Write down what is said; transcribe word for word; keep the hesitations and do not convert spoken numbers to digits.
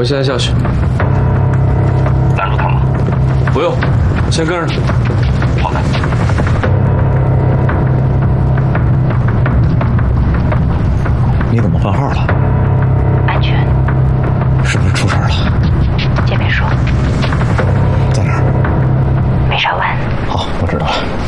我现在下去。 拦住他吗？ 不用，先跟着。 好的。